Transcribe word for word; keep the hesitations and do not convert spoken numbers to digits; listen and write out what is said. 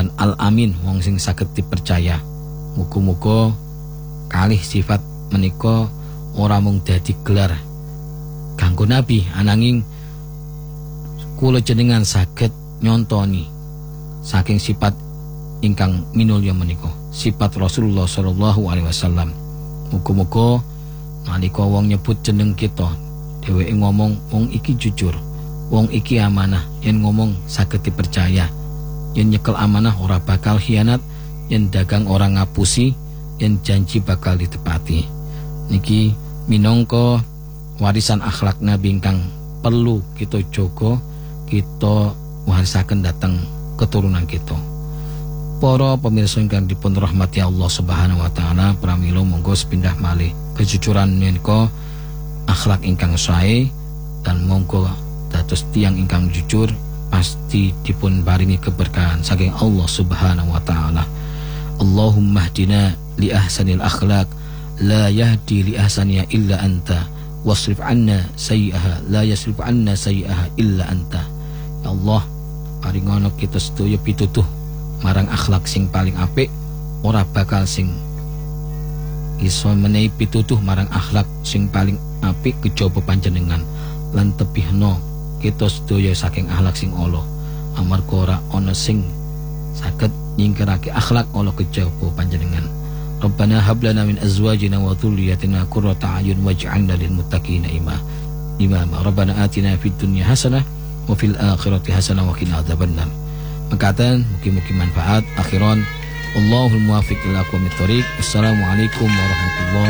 lan al-amin wong sing saged dipercaya. Muga-muga kalih sifat menika ora mung dadi gelar kanggo nabi, ananging kula jenengan saged nyontoni saking sifat ingkang minulya menika, sifat Rasulullah sallallahu alaihi wasallam. Muga-muga nalika wong nyebut jeneng kita, dheweke ngomong wong iki jujur, wong iki amanah, yen ngomong saged dipercaya, yen nyekel amanah ora bakal khianat, yen dagang orang ngapusi, yen janji bakal ditepati. Niki minangka warisan akhlak Nabi ingkang perlu kita jaga, kita warisaken dhateng keturunan kita. Para pemirsa ingkang dipun rahmati Allah Subhanahu wa taala, pramila monggo sepindah malih kejujuran menika akhlak ingkang sae, dan monggo dados tiyang ingkang jujur pasti dipun paringi keberkahan saking Allah Subhanahu wa taala. Allahumma hdina li ahsanil akhlaq la yahdi li ahsaniha illa anta wasrif anna sayyi'aha la yasrif anna sayyi'aha illa anta. Ya Allah, paringono kita sedaya pitutuh marang akhlak sing paling apik, ora bakal sing iso menehi pitutuh marang akhlak sing paling apik kejaba panjenengan, lan tebihno kita sedaya saking akhlak sing ala, amarga ora ana sing saged nyingkirake akhlak ala kejaba panjenengan. Rabbana hab lana min azwajina wa dhurriyyatina qurrata a'yun waj'alna lil muttaqina imama. Rabbana atina fid dunya hasanah wa fil akhirati hasanah wa qina adzabannar. Mengatakan mugi-mugi manfaat. Akhiran, Allahul muwaffiq ila aqwamit thoriq. Wassalamualaikum warahmatullahi